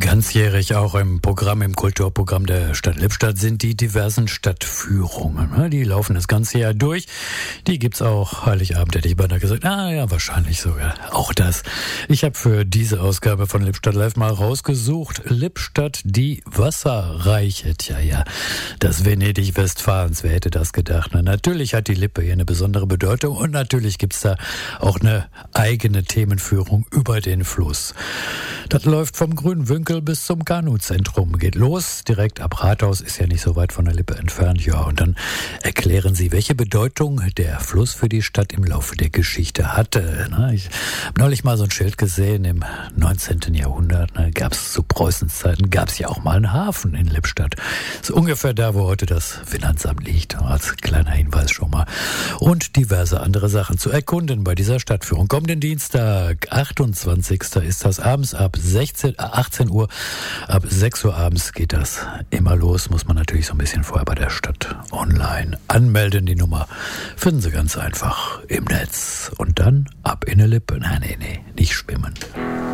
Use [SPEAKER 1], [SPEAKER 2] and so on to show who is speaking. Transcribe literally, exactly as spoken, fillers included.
[SPEAKER 1] Ganzjährig auch im Programm, im Kulturprogramm der Stadt Lippstadt sind die diversen Stadtführungen. Die laufen das ganze Jahr durch. Die gibt's auch Heiligabend, hätte ich beinahe gesagt. Ah ja, wahrscheinlich sogar auch das. Ich habe für diese Ausgabe von Lippstadt Live mal rausgesucht. Lippstadt, die Wasserreiche. Tja, ja, das Venedig Westfalens. Wer hätte das gedacht? Na, natürlich hat die Lippe hier eine besondere Bedeutung und natürlich gibt's da auch eine eigene Themenführung über den Fluss. Das läuft vom Grünen Wünkel bis zum Kanuzentrum. Geht los, direkt ab Rathaus, ist ja nicht so weit von der Lippe entfernt. Ja, und dann erklären sie, welche Bedeutung der Fluss für die Stadt im Laufe der Geschichte hatte. Ich habe neulich mal so ein Schild gesehen, im neunzehnten Jahrhundert, gab es zu Preußens Zeiten, gab es ja auch mal einen Hafen in Lippstadt. Das ist ungefähr da, wo heute das Finanzamt liegt, als kleiner Hinweis schon mal. Und diverse andere Sachen zu erkunden bei dieser Stadtführung. Kommenden Dienstag, achtundzwanzigsten ist das abends ab sechzehn, achtzehn Uhr. Ab sechs Uhr abends geht das immer los. Muss man natürlich so ein bisschen vorher bei der Stadt online anmelden. Die Nummer finden Sie ganz einfach im Netz. Und dann ab in eine Lippe. Nein, nee, nee, nicht schwimmen.